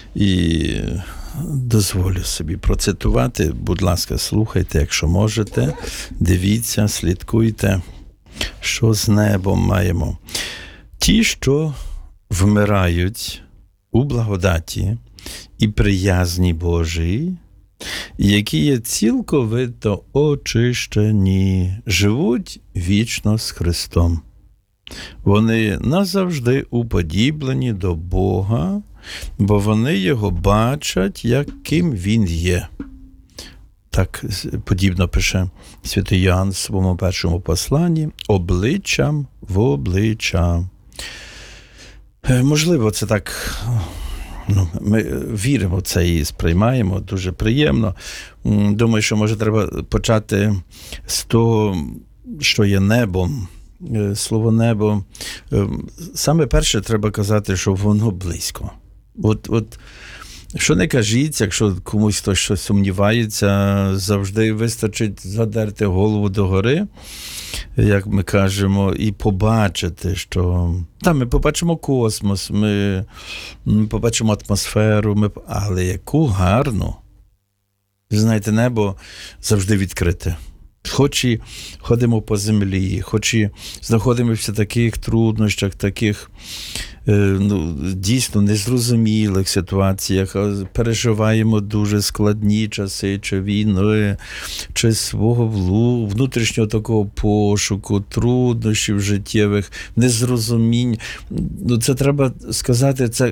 І дозволю собі процитувати. Будь ласка, слухайте, якщо можете. Дивіться, слідкуйте, що з небом маємо. Ті, що вмирають у благодаті і приязні Божій, які є цілковито очищені, живуть вічно з Христом. Вони назавжди уподіблені до Бога, бо вони Його бачать, яким Він є. Так подібно пише святий Йоанн в своєму першому посланні, обличчям в обличчя. Можливо, це так, ми віримо в це і сприймаємо, дуже приємно. Думаю, що, може, треба почати з того, що є небом. Слово «небо». Саме перше треба казати, що воно близько. От що не кажіть, якщо комусь хтось щось сумнівається, завжди вистачить задерти голову догори, як ми кажемо, і побачити, що... ми побачимо космос, ми побачимо атмосферу, але яку гарну. Знаєте, небо завжди відкрите. Хоч і ходимо по землі, хоч і знаходимося в таких труднощах, таких дійсно незрозумілих ситуаціях, переживаємо дуже складні часи, чи війни, чи свого внутрішнього такого пошуку, труднощів життєвих, незрозумінь. Це треба сказати, це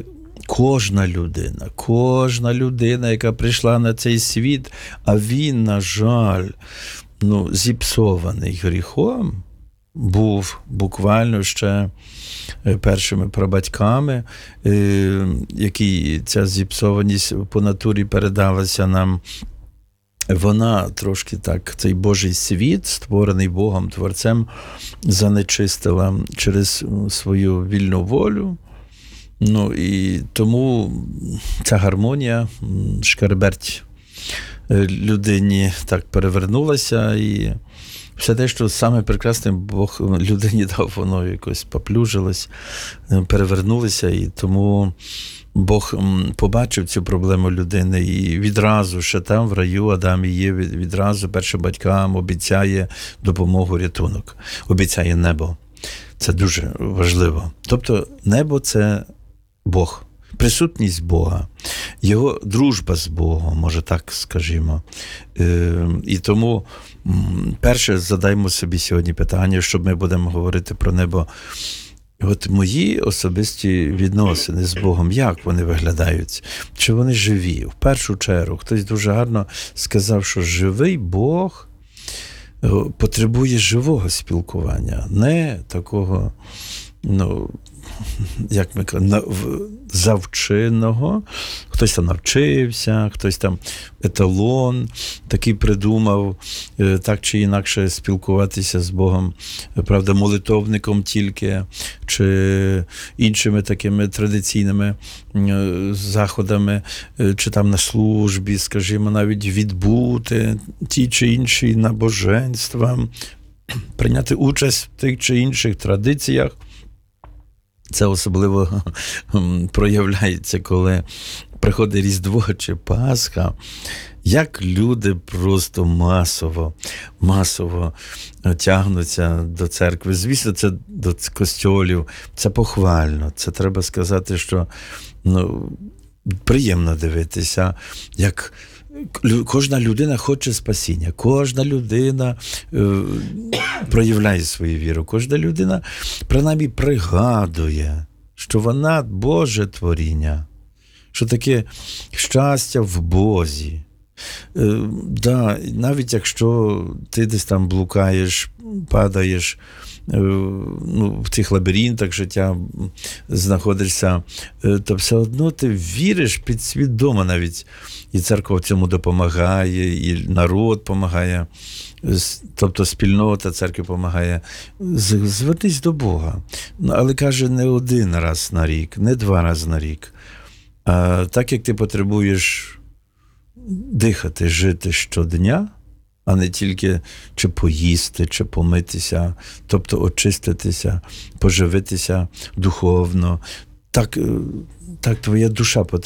кожна людина, яка прийшла на цей світ, а він, на жаль, зіпсований гріхом, був буквально ще першими прабатьками, які ця зіпсованість по натурі передалася нам. Вона трошки так, цей Божий світ, створений Богом, Творцем, занечистила через свою вільну волю. І тому ця гармонія, шкереберть людині так перевернулася, і все те, що саме прекрасне Бог людині дав, воно якось поплюжилось, перевернулося, і тому Бог побачив цю проблему людини і відразу, ще там в раю Адам і Єві, відразу першим батькам обіцяє допомогу, рятунок, обіцяє небо. Це дуже важливо. Тобто небо – це Бог. Присутність Бога, Його дружба з Богом, може так скажімо. І тому перше задаймо собі сьогодні питання, що ми будемо говорити про небо. От мої особисті відносини з Богом, як вони виглядають? Чи вони живі? В першу чергу, хтось дуже гарно сказав, що живий Бог потребує живого спілкування, не такого, як ми кажемо, завченого. Хтось там навчився, хтось там еталон такий придумав, так чи інакше спілкуватися з Богом, правда, молитовником тільки, чи іншими такими традиційними заходами, чи там на службі, скажімо, навіть відбути ті чи інші набоженства, прийняти участь в тих чи інших традиціях. Це особливо проявляється, коли приходить Різдво чи Пасха, як люди просто масово тягнуться до церкви. Звісно, це до костьолів, це похвально, це треба сказати, що приємно дивитися, як кожна людина хоче спасіння, кожна людина проявляє свою віру, кожна людина принаймні пригадує, що вона Боже творіння, що таке щастя в Бозі. Навіть якщо ти десь там блукаєш, падаєш, в цих лабіринтах життя знаходишся, то все одно ти віриш підсвідомо навіть. І церква в цьому допомагає, і народ допомагає, тобто спільнота церкви допомагає. Звернись до Бога. Але, каже, не один раз на рік, не 2 рази на рік. А так, як ти потребуєш дихати, жити щодня, а не тільки чи поїсти, чи помитися, тобто очиститися, поживитися духовно. Так твоя душа потребує